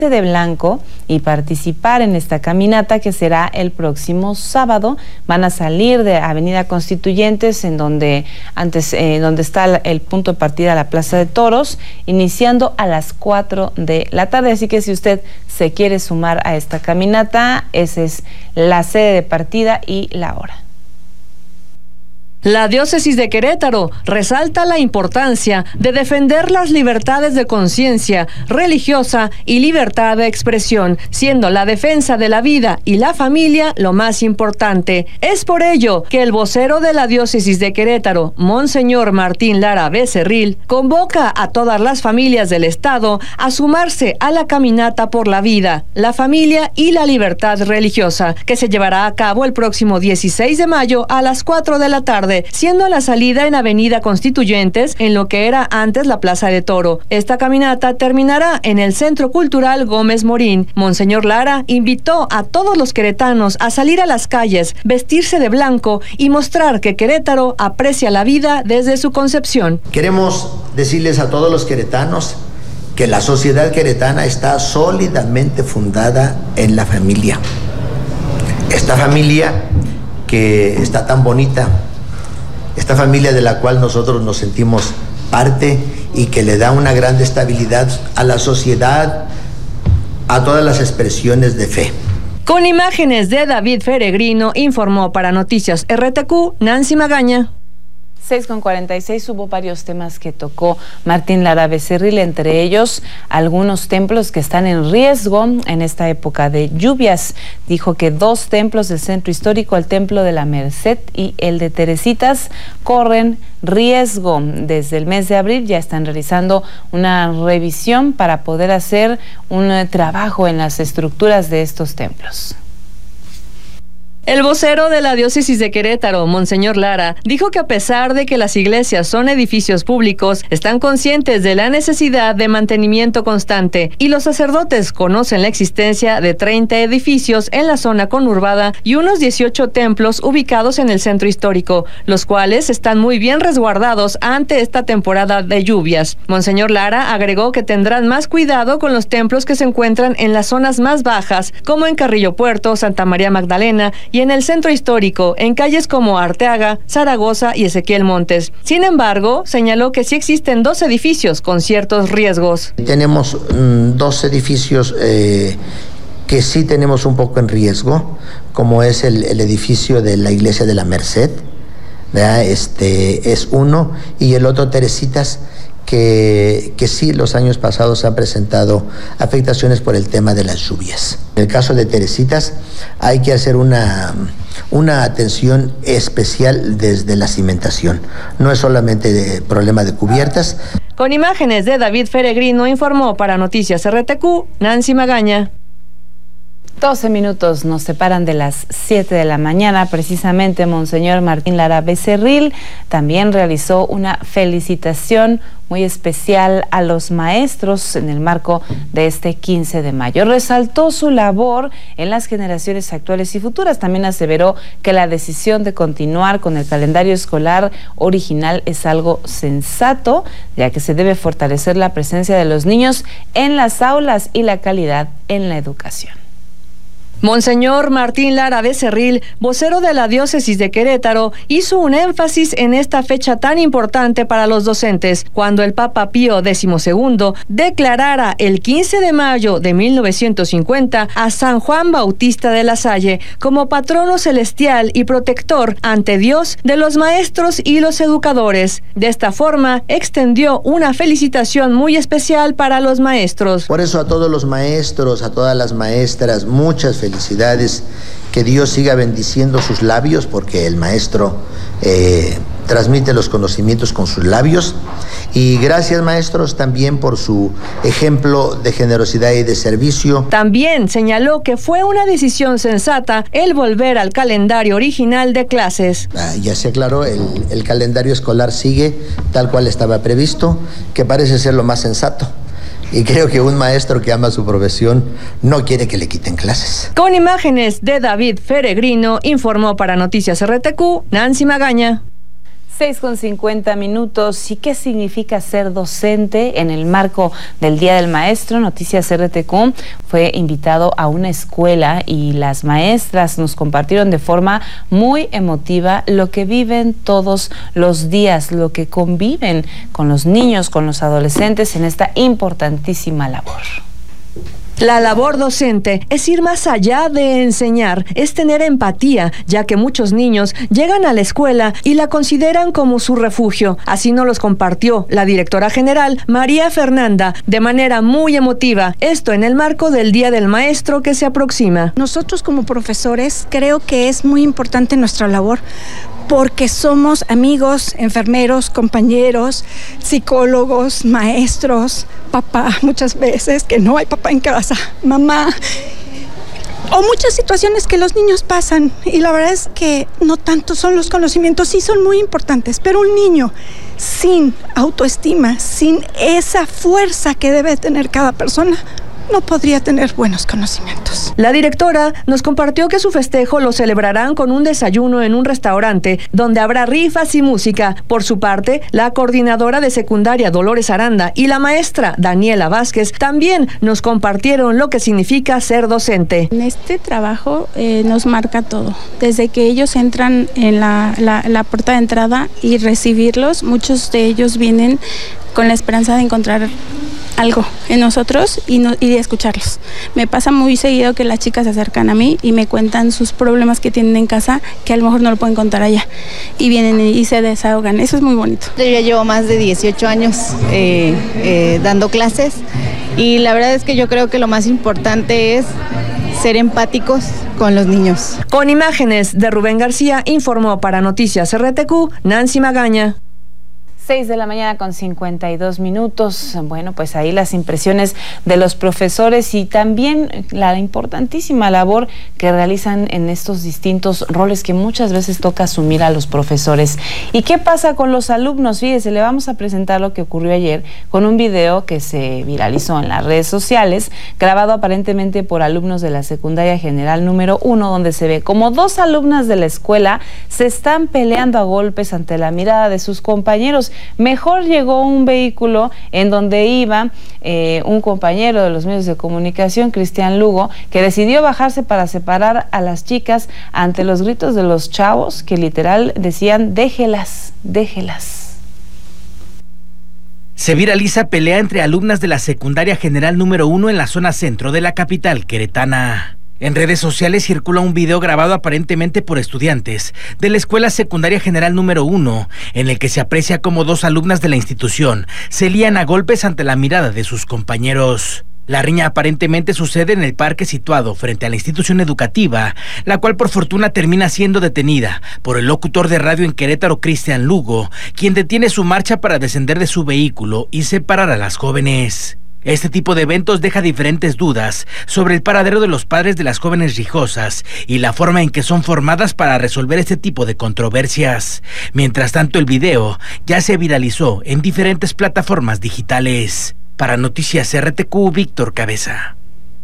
de blanco y participar en esta caminata que será el próximo sábado. Van a salir de Avenida Constituyentes, en donde donde está el punto de partida, la Plaza de Toros, iniciando a las 4 de la tarde. Así que si usted se quiere sumar a esta caminata, esa es la sede de partida y la hora. La Diócesis de Querétaro resalta la importancia de defender las libertades de conciencia religiosa y libertad de expresión, siendo la defensa de la vida y la familia lo más importante. Es por ello que el vocero de la Diócesis de Querétaro, Monseñor Martín Lara Becerril, convoca a todas las familias del Estado a sumarse a la caminata por la vida, la familia y la libertad religiosa, que se llevará a cabo el próximo 16 de mayo a las 4 de la tarde, siendo la salida en Avenida Constituyentes, en lo que era antes la Plaza de Toro. Esta caminata terminará en el Centro Cultural Gómez Morín. Monseñor Lara invitó a todos los queretanos a salir a las calles, vestirse de blanco y mostrar que Querétaro aprecia la vida desde su concepción. Queremos decirles a todos los queretanos que la sociedad queretana está sólidamente fundada en la familia. Esta familia que está tan bonita, esta familia de la cual nosotros nos sentimos parte y que le da una gran estabilidad a la sociedad, a todas las expresiones de fe. Con imágenes de David Feregrino, informó para Noticias RTQ, Nancy Magaña. 6:46, hubo varios temas que tocó Martín Lara Becerril, entre ellos algunos templos que están en riesgo en esta época de lluvias. Dijo que 2 templos del centro histórico, el Templo de la Merced y el de Teresitas, corren riesgo. Desde el mes de abril ya están realizando una revisión para poder hacer un trabajo en las estructuras de estos templos. El vocero de la Diócesis de Querétaro, Monseñor Lara, dijo que a pesar de que las iglesias son edificios públicos, están conscientes de la necesidad de mantenimiento constante y los sacerdotes conocen la existencia de 30 edificios en la zona conurbada y unos 18 templos ubicados en el centro histórico, los cuales están muy bien resguardados ante esta temporada de lluvias. Monseñor Lara agregó que tendrán más cuidado con los templos que se encuentran en las zonas más bajas, como en Carrillo Puerto, Santa María Magdalena y en el centro histórico, en calles como Arteaga, Zaragoza y Ezequiel Montes. Sin embargo, señaló que sí existen 2 edificios con ciertos riesgos. Tenemos 2 edificios que sí tenemos un poco en riesgo, como es el edificio de la Iglesia de la Merced, ¿verdad? Es uno, y el otro Teresitas, que sí los años pasados han presentado afectaciones por el tema de las lluvias. En el caso de Teresitas hay que hacer una atención especial desde la cimentación. No es solamente de problema de cubiertas. Con imágenes de David Feregrino, informó para Noticias RTQ, Nancy Magaña. 12 minutos nos separan de las 7 de la mañana. Precisamente Monseñor Martín Lara Becerril también realizó una felicitación muy especial a los maestros en el marco de este 15 de mayo. Resaltó su labor en las generaciones actuales y futuras. También aseveró que la decisión de continuar con el calendario escolar original es algo sensato, ya que se debe fortalecer la presencia de los niños en las aulas y la calidad en la educación. Monseñor Martín Lara Becerril, vocero de la Diócesis de Querétaro, hizo un énfasis en esta fecha tan importante para los docentes, cuando el Papa Pío XII declarara el 15 de mayo de 1950 a San Juan Bautista de la Salle como patrono celestial y protector ante Dios de los maestros y los educadores. De esta forma, extendió una felicitación muy especial para los maestros. Por eso a todos los maestros, a todas las maestras, muchas felicidades, que Dios siga bendiciendo sus labios, porque el maestro transmite los conocimientos con sus labios. Y gracias, maestros, también por su ejemplo de generosidad y de servicio. También señaló que fue una decisión sensata el volver al calendario original de clases. Ya se aclaró, el calendario escolar sigue tal cual estaba previsto, que parece ser lo más sensato. Y creo que un maestro que ama su profesión no quiere que le quiten clases. Con imágenes de David Feregrino, informó para Noticias RTQ, Nancy Magaña. 6:50. ¿Y qué significa ser docente? En el marco del Día del Maestro, Noticias RTQ fue invitado a una escuela y las maestras nos compartieron de forma muy emotiva lo que viven todos los días, lo que conviven con los niños, con los adolescentes en esta importantísima labor. La labor docente es ir más allá de enseñar, es tener empatía, ya que muchos niños llegan a la escuela y la consideran como su refugio. Así nos los compartió la directora general, María Fernanda, de manera muy emotiva, esto en el marco del Día del Maestro que se aproxima. Nosotros como profesores creo que es muy importante nuestra labor, porque somos amigos, enfermeros, compañeros, psicólogos, maestros, papá, muchas veces que no hay papá en casa, mamá, o muchas situaciones que los niños pasan, y la verdad es que no tanto son los conocimientos, sí son muy importantes, pero un niño sin autoestima, sin esa fuerza que debe tener cada persona, no podría tener buenos conocimientos. La directora nos compartió que su festejo lo celebrarán con un desayuno en un restaurante donde habrá rifas y música. Por su parte, la coordinadora de secundaria Dolores Aranda y la maestra Daniela Vázquez también nos compartieron lo que significa ser docente. En este trabajo nos marca todo. Desde que ellos entran en la puerta de entrada y recibirlos, muchos de ellos vienen con la esperanza de encontrar algo en nosotros y de escucharlos. Me pasa muy seguido que las chicas se acercan a mí y me cuentan sus problemas que tienen en casa, que a lo mejor no lo pueden contar allá, y vienen y se desahogan. Eso es muy bonito. Yo ya llevo más de 18 años dando clases, y la verdad es que yo creo que lo más importante es ser empáticos con los niños. Con imágenes de Rubén García, informó para Noticias RTQ, Nancy Magaña. 6:52. Bueno, pues ahí las impresiones de los profesores y también la importantísima labor que realizan en estos distintos roles que muchas veces toca asumir a los profesores. ¿Y qué pasa con los alumnos? Fíjese, le vamos a presentar lo que ocurrió ayer con un video que se viralizó en las redes sociales, grabado aparentemente por alumnos de la Secundaria General número 1, donde se ve como dos alumnas de la escuela se están peleando a golpes ante la mirada de sus compañeros. Mejor llegó un vehículo en donde iba un compañero de los medios de comunicación, Cristian Lugo, que decidió bajarse para separar a las chicas ante los gritos de los chavos que literal decían: déjelas, déjelas. Se viraliza pelea entre alumnas de la Secundaria General número 1 en la zona centro de la capital queretana. En redes sociales circula un video grabado aparentemente por estudiantes de la Escuela Secundaria General número 1, en el que se aprecia cómo dos alumnas de la institución se lían a golpes ante la mirada de sus compañeros. La riña aparentemente sucede en el parque situado frente a la institución educativa, la cual por fortuna termina siendo detenida por el locutor de radio en Querétaro, Cristian Lugo, quien detiene su marcha para descender de su vehículo y separar a las jóvenes. Este tipo de eventos deja diferentes dudas sobre el paradero de los padres de las jóvenes rijosas y la forma en que son formadas para resolver este tipo de controversias. Mientras tanto, el video ya se viralizó en diferentes plataformas digitales. Para Noticias RTQ, Víctor Cabeza.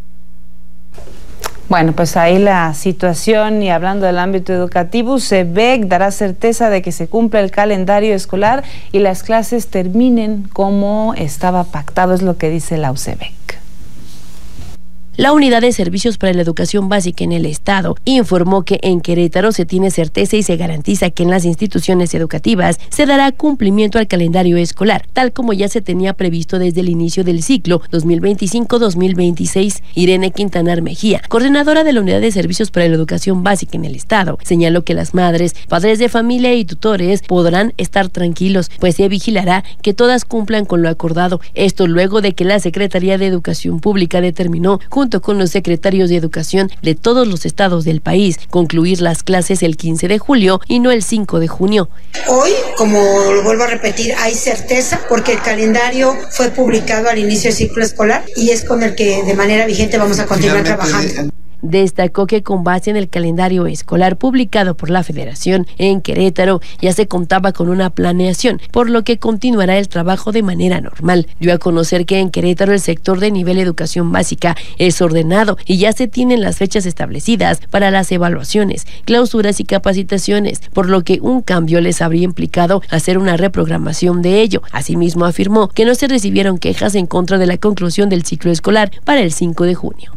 Bueno, pues ahí la situación, y hablando del ámbito educativo, CEBEC dará certeza de que se cumpla el calendario escolar y las clases terminen como estaba pactado, es lo que dice la UCEBEC. La Unidad de Servicios para la Educación Básica en el Estado informó que en Querétaro se tiene certeza y se garantiza que en las instituciones educativas se dará cumplimiento al calendario escolar, tal como ya se tenía previsto desde el inicio del ciclo 2025-2026. Irene Quintanar Mejía, coordinadora de la Unidad de Servicios para la Educación Básica en el Estado, señaló que las madres, padres de familia y tutores podrán estar tranquilos, pues se vigilará que todas cumplan con lo acordado. Esto luego de que la Secretaría de Educación Pública determinó, junto con los secretarios de educación de todos los estados del país, concluir las clases el 15 de julio y no el 5 de junio. Hoy, como lo vuelvo a repetir, hay certeza porque el calendario fue publicado al inicio del ciclo escolar y es con el que de manera vigente vamos a continuar trabajando. Destacó que con base en el calendario escolar publicado por la Federación, en Querétaro ya se contaba con una planeación, por lo que continuará el trabajo de manera normal. Dio a conocer que en Querétaro el sector de nivel educación básica es ordenado y ya se tienen las fechas establecidas para las evaluaciones, clausuras y capacitaciones, por lo que un cambio les habría implicado hacer una reprogramación de ello. Asimismo, afirmó que no se recibieron quejas en contra de la conclusión del ciclo escolar para el 5 de junio.